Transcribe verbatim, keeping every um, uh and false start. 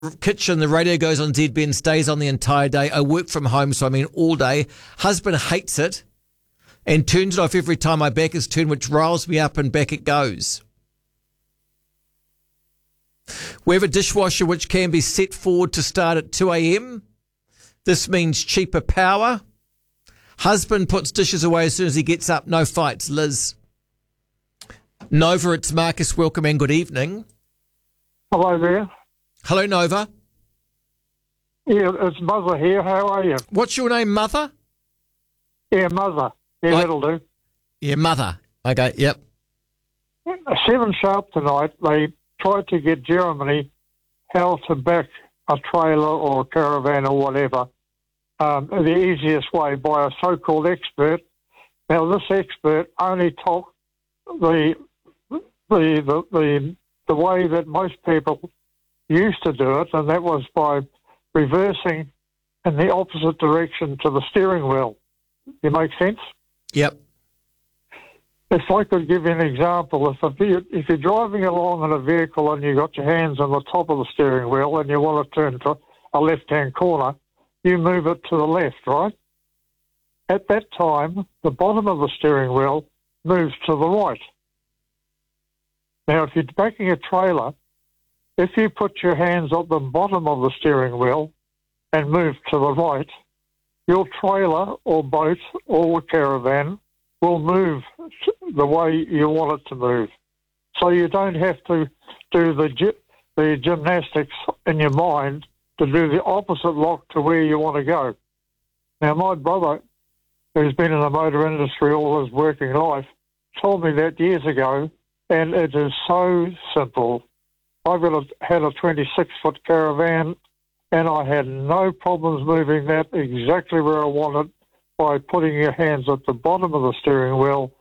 kitchen, the radio goes on Z B and stays on the entire day. I work from home, so I mean all day. Husband hates it and turns it off every time my back is turned, which riles me up and back it goes. We have a dishwasher which can be set forward to start at two a.m. This means cheaper power. Husband puts dishes away as soon as he gets up. No fights, Liz. Nova, it's Marcus. Welcome and good evening. Hello there. Hello, Nova. Yeah, it's Mother here. How are you? What's your name, Mother? Yeah, Mother. Yeah, Like- that'll do. Yeah, Mother. Okay, yep. At seven sharp tonight, they tried to get Germany how to back a trailer or a caravan or whatever um, the easiest way by a so-called expert. Now, this expert only took the the the the, the way that most people used to do it, and that was by reversing in the opposite direction to the steering wheel. You make sense? Yep. If I could give you an example, if, a, if you're driving along in a vehicle and you've got your hands on the top of the steering wheel and you want to turn to a left-hand corner, you move it to the left, right? At that time, the bottom of the steering wheel moves to the right. Now, if you're backing a trailer, if you put your hands at the bottom of the steering wheel and move to the right, your trailer or boat or caravan will move the way you want it to move. So you don't have to do the gy- the gymnastics in your mind to do the opposite lock to where you want to go. Now, my brother, who's been in the motor industry all his working life, told me that years ago, and it is so simple. I've got a, had a twenty-six foot caravan, and I had no problems moving that exactly where I wanted by putting your hands at the bottom of the steering wheel